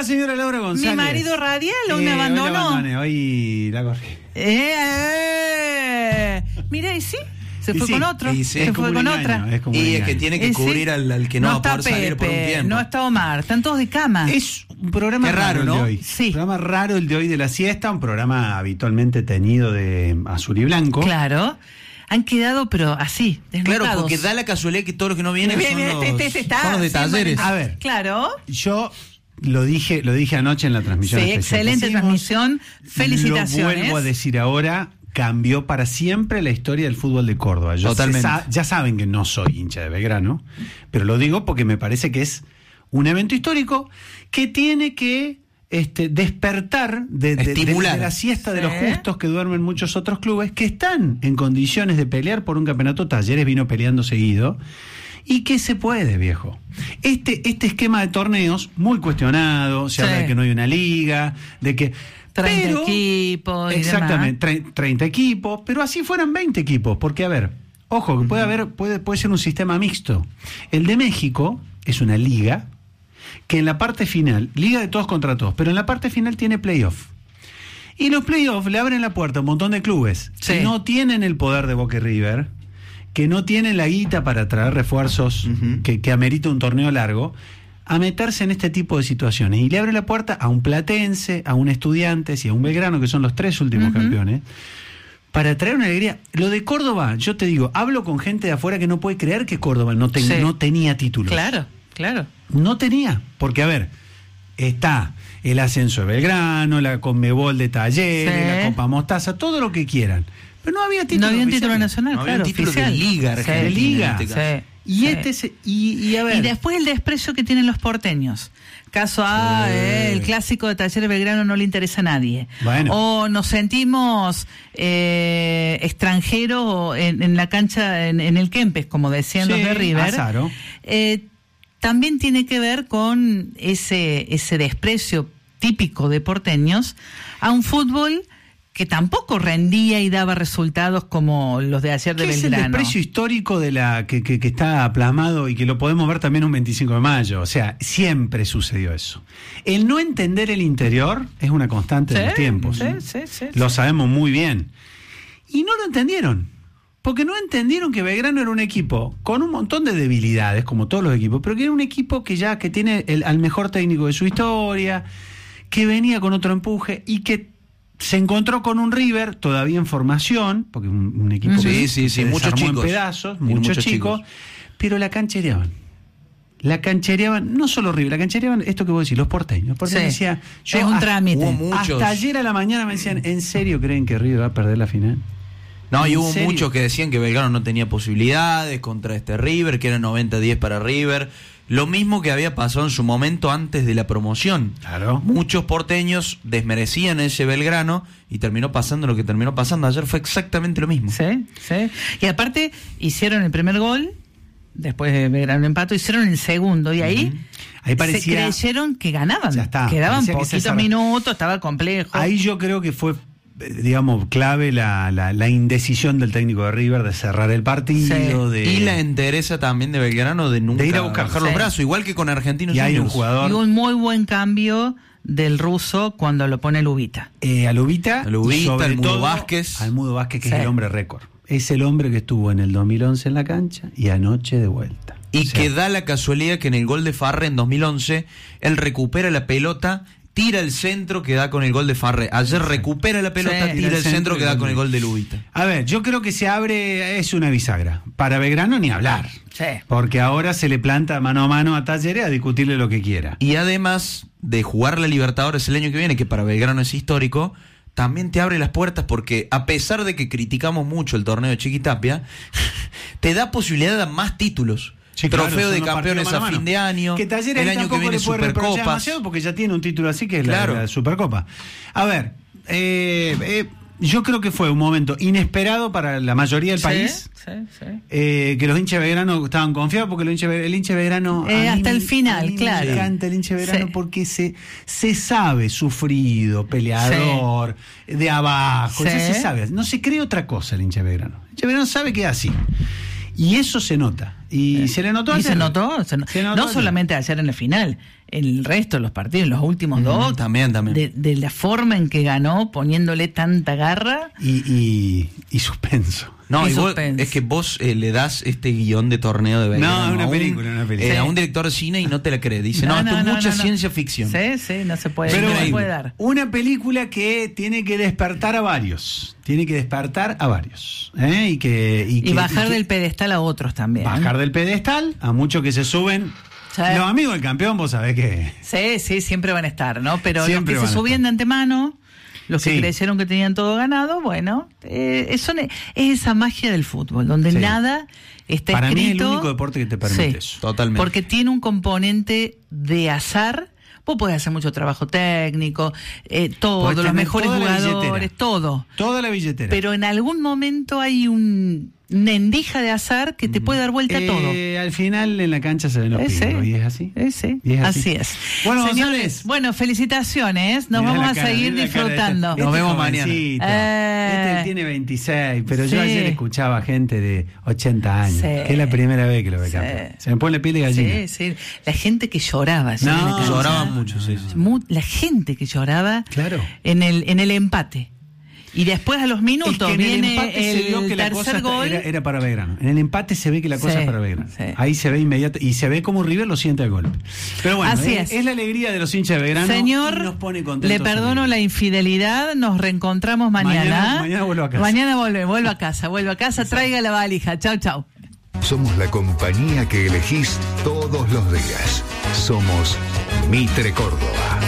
señora Laura González. Mi marido radial o me abandonó. Hoy la corrí. Mira, y sí. Se fue con otro. Se fue con otra. Y es que tiene que cubrir al que no va a poder salir por un tiempo. No está Omar, están todos de cama. Es un programa raro, ¿no? Hoy. Sí. Un programa raro el de hoy de la siesta, un programa habitualmente teñido de azul y blanco. Claro. Han quedado, pero así, desnudados. Claro, porque da la casualidad que todos los que no vienen son los de talleres. A ver, claro. Yo lo dije anoche en la transmisión. Sí, excelente transmisión. Felicitaciones. Lo vuelvo a decir ahora. Cambió para siempre la historia del fútbol de Córdoba. Totalmente. Ya saben que no soy hincha de Belgrano, pero lo digo porque me parece que es un evento histórico que tiene que despertar de la siesta de los justos que duermen muchos otros clubes que están en condiciones de pelear por un campeonato. Talleres vino peleando seguido. ¿Y qué se puede, viejo? Este esquema de torneos, muy cuestionado, se habla de que no hay una liga, de que... 30 equipos. Exactamente, 30 equipos, pero así fueran 20 equipos, porque a ver, ojo, que puede ser un sistema mixto. El de México es una liga que en la parte final, liga de todos contra todos, pero en la parte final tiene playoff. Y los playoffs le abren la puerta a un montón de clubes que no tienen el poder de Boca y River, que no tienen la guita para traer refuerzos que amerita un torneo largo, a meterse en este tipo de situaciones, y le abre la puerta a un Platense, a un Estudiantes y a un Belgrano, que son los 3 últimos campeones, para traer una alegría. Lo de Córdoba, yo te digo, hablo con gente de afuera que no puede creer que Córdoba no tenía títulos. Claro. No tenía, porque a ver, está el ascenso de Belgrano, la Conmebol de Talleres, la Copa Mostaza, todo lo que quieran, pero no había título. No había un título nacional, no había un título de liga argentina. De liga. Y a ver. Y después el desprecio que tienen los porteños. Caso A, el clásico de Talleres Belgrano no le interesa a nadie. Bueno. O nos sentimos extranjeros en la cancha, en el Kempes, como decían los de River. También tiene que ver con ese desprecio típico de porteños a un fútbol que tampoco rendía y daba resultados como los de ayer de Belgrano. Es el desprecio histórico de que está plasmado y que lo podemos ver también un 25 de mayo. O sea, siempre sucedió eso. El no entender el interior es una constante de los tiempos. Lo sabemos muy bien. Y no lo entendieron. Porque no entendieron que Belgrano era un equipo con un montón de debilidades, como todos los equipos, pero que era un equipo que tiene al mejor técnico de su historia, que venía con otro empuje y que se encontró con un River todavía en formación, porque un equipo que se muchos chicos, en pedazos, muchos chicos, pero la canchereaban, no solo River, la canchereaban esto que vos decís, los porteños. Decía, es un trámite. Hasta ayer a la mañana me decían, ¿en serio creen que River va a perder la final? No, y hubo muchos que decían que Belgrano no tenía posibilidades contra este River, que era 90-10 para River. Lo mismo que había pasado en su momento antes de la promoción. Claro. Muchos porteños desmerecían ese Belgrano y terminó pasando lo que terminó pasando. Ayer fue exactamente lo mismo. Sí. Y aparte hicieron el primer gol, después de Belgrano empató, hicieron el segundo y ahí parecía, se creyeron que ganaban. Ya está, quedaban poquitos minutos, estaba complejo. Ahí yo creo que fue, digamos, clave la indecisión del técnico de River de cerrar el partido. Y la entereza también de Belgrano de nunca ir a bajar los brazos, igual que con Argentinos. Y hay un jugador. Y un muy buen cambio del ruso cuando lo pone Lubita. A Lubita, sobre al Mudo Vázquez. Al Mudo Vázquez, que es el hombre récord. Es el hombre que estuvo en el 2011 en la cancha y anoche de vuelta. Y que da la casualidad que en el gol de Farre en 2011, él recupera la pelota, tira el centro que da con el gol de Farre. Ayer recupera la pelota, tira el centro que da con el gol de Lubita. A ver, yo creo que se abre, es una bisagra. Para Belgrano ni hablar. Porque ahora se le planta mano a mano a Talleres a discutirle lo que quiera. Y además de jugar la Libertadores el año que viene, que para Belgrano es histórico, también te abre las puertas porque a pesar de que criticamos mucho el torneo de Chiquitapia, te da posibilidad de más títulos. Trofeo de campeones a fin de año. Que Talleres el año que viene Supercopas. Porque ya tiene un título así que es la Supercopa. A ver, yo creo que fue un momento inesperado para la mayoría del país. Que los hinchas de Belgrano estaban confiados porque el hincha de Belgrano hasta el final, claro. Me encanta el hincha de Belgrano porque se sabe sufrido, peleador, de abajo, ya se sabe. No se cree otra cosa el hincha de Belgrano. El hincha de Belgrano sabe que es así. Y eso se nota. Y se le notó Y ayer. se notó, no ayer. solamente ayer en la final, en el resto de los partidos, en los últimos dos. También. De la forma en que ganó, poniéndole tanta garra. Y suspenso. No, Y y vos, suspense. es que vos le das este guión de torneo de Belgrano. No, es una a un- película. a un director de cine y no te la cree. Dice, no, esto es mucha ciencia ficción. Sí, no se puede, Pero no se bueno, puede dar. una película que tiene que despertar a varios. ¿Eh? Y Bajar del pedestal a otros también. Bajar del pedestal a muchos que se suben. Sí. Los amigos del campeón, vos sabés que... Sí, siempre van a estar, ¿no? Pero Siempre los que van se a subían estar. de antemano, los que Sí. creyeron que tenían todo ganado, bueno, es esa magia del fútbol, donde Sí. nada está Para mí es escrito. el único deporte que te permite eso. Totalmente. Porque tiene un componente de azar. Vos podés hacer mucho trabajo técnico, todo, Podés los tener mejores toda la jugadores, billetera. todo. Toda la billetera. Pero en algún momento hay una endija de azar que te puede dar vuelta a todo. Al final en la cancha se ven los Sí. pingos, y es así. Sí, Y es así es. Bueno, Señores, González. bueno, felicitaciones. Nos Mirá vamos la a cara, seguir mirá la cara de disfrutando. este. Nos vemos jovencito. Este tiene 26, pero Sí. yo ayer escuchaba gente de 80 años, Sí. que es la primera vez que lo ve Sí. campeón. Se me pone la piel de gallina. Sí. La gente que lloraba. ayer No, en la cancha. Lloraban mucho, sí. La gente que lloraba Claro. en el empate. Y después a los minutos Es que en el viene empate se vio el que la cosa tercer gol. era para Belgrano. En el empate se ve que la cosa Sí, es para Belgrano. sí. Ahí se ve inmediato y se ve como River lo siente al golpe. Pero bueno, Así es es. la alegría de los hinchas de Belgrano. Señor, y nos pone contentos le perdono a la infidelidad, nos reencontramos mañana. Mañana vuelvo a casa. Mañana vuelvo a casa, traiga la valija. Chau. Somos la compañía que elegís todos los días. Somos Mitre Córdoba.